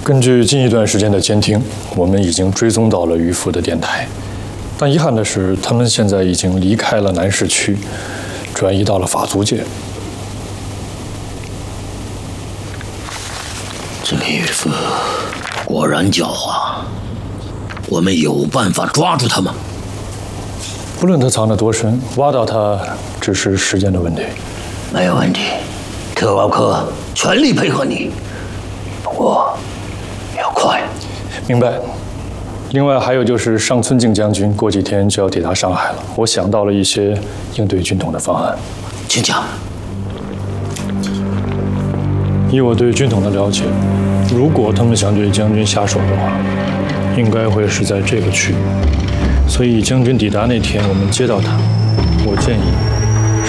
根据近一段时间的监听，我们已经追踪到了渔夫的电台，但遗憾的是，他们现在已经离开了南市区，转移到了法租界。 这个渔夫果然狡猾，我们有办法抓住他吗？ 不论他藏得多深，挖到他只是时间的问题。 没有问题，特高科全力配合你，不过要快。 明白。另外还有就是上村敬将军过几天就要抵达上海了，我想到了一些应对军统的方案。 请讲。 以我对军统的了解，如果他们想对将军下手的话，应该会是在这个区域。所以将军抵达那天，我们接到他，我建议